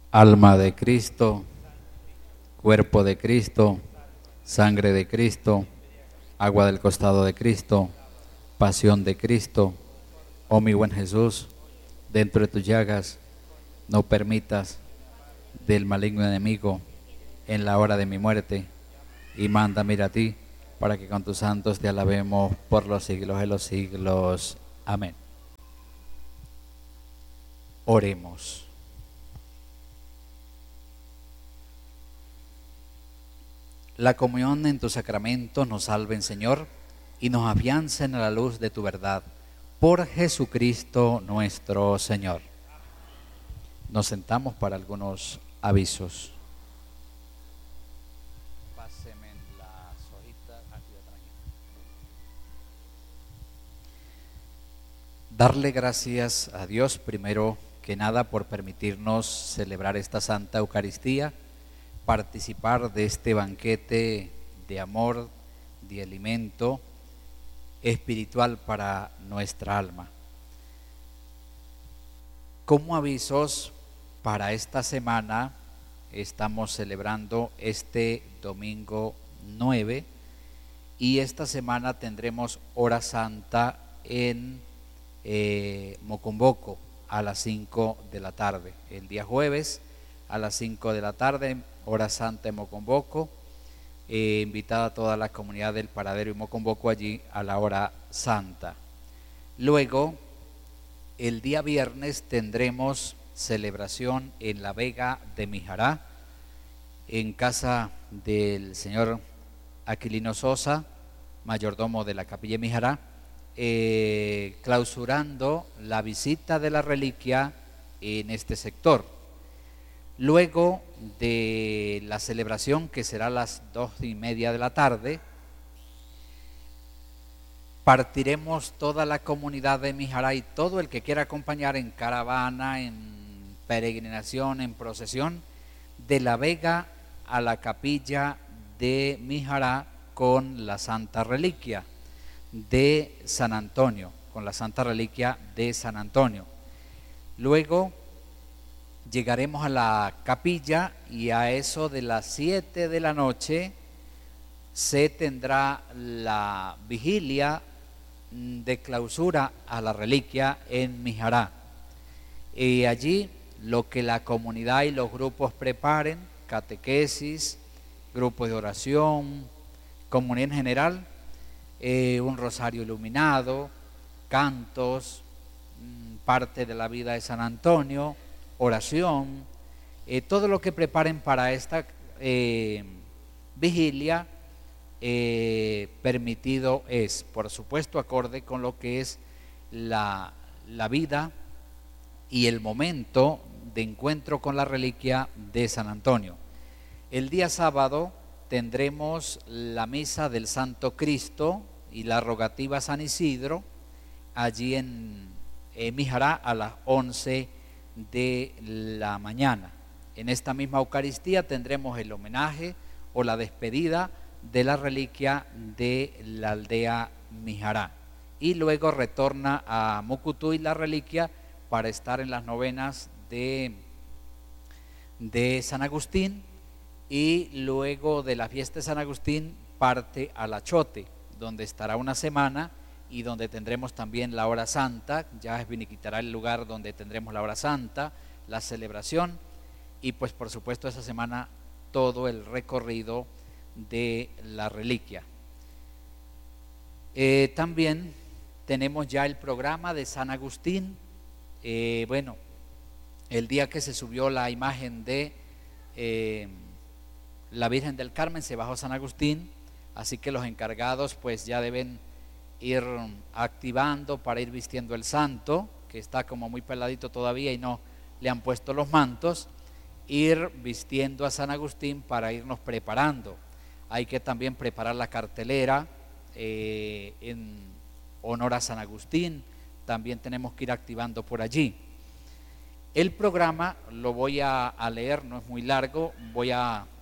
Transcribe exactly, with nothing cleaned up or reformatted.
Alma de Cristo, cuerpo de Cristo, sangre de Cristo, agua del costado de Cristo, pasión de Cristo. Oh mi buen Jesús, dentro de tus llagas, no permitas del maligno enemigo en la hora de mi muerte, y mándame ir a ti, para que con tus santos te alabemos por los siglos de los siglos. Amén. Oremos. La comunión en tus sacramentos nos salven, Señor, y nos afiancen a la luz de tu verdad. Por Jesucristo nuestro Señor. Nos sentamos para algunos avisos. Páseme las hojitas aquí atrás. Darle gracias a Dios primero que nada por permitirnos celebrar esta Santa Eucaristía, participar de este banquete de amor, de alimento espiritual para nuestra alma. Como avisos, para esta semana estamos celebrando este domingo nueve y esta semana tendremos hora santa en eh, Mocomboco a las cinco de la tarde. El día jueves a las cinco de la tarde, hora santa en Mocomboco. Eh, invitada a toda la comunidad del Paradero y Mocomboco allí a la hora santa. Luego, el día viernes tendremos celebración en la Vega de Mijará, en casa del señor Aquilino Sosa, mayordomo de la capilla de Mijará, eh, clausurando la visita de la reliquia en este sector. Luego de la celebración, que será a las dos y media de la tarde, partiremos toda la comunidad de Mijará y todo el que quiera acompañar en caravana, en peregrinación, en procesión, de la Vega a la capilla de Mijará con la Santa Reliquia de San Antonio, con la Santa Reliquia de San Antonio. Luego llegaremos a la capilla y a eso de las siete de la noche se tendrá la vigilia de clausura a la reliquia en Mijará. Y allí lo que la comunidad y los grupos preparen, catequesis, grupos de oración, comunión general, eh, un rosario iluminado, cantos, parte de la vida de San Antonio, oración, eh, todo lo que preparen para esta eh, vigilia eh, permitido es, por supuesto, acorde con lo que es la, la vida y el momento de encuentro con la reliquia de San Antonio. El día sábado tendremos la misa del Santo Cristo y la rogativa a San Isidro allí en, en Mijará a las once de la mañana. En esta misma Eucaristía tendremos el homenaje o la despedida de la reliquia de la aldea Mijará y luego retorna a Mucutuy la reliquia para estar en las novenas de, de San Agustín, y luego de la fiesta de San Agustín parte a La Chote, donde estará una semana y donde tendremos también la hora santa. Ya finiquitará el lugar donde tendremos la hora santa, la celebración y pues por supuesto esa semana todo el recorrido de la reliquia. Eh, también tenemos ya el programa de San Agustín. Eh, bueno, el día que se subió la imagen de eh, la Virgen del Carmen se bajó San Agustín, así que los encargados pues ya deben ir activando para ir vistiendo el santo, que está como muy peladito todavía y no le han puesto los mantos, ir vistiendo a San Agustín para irnos preparando. Hay que también preparar la cartelera eh, en honor a San Agustín, también tenemos que ir activando por allí. El programa lo voy a, a leer, no es muy largo, voy a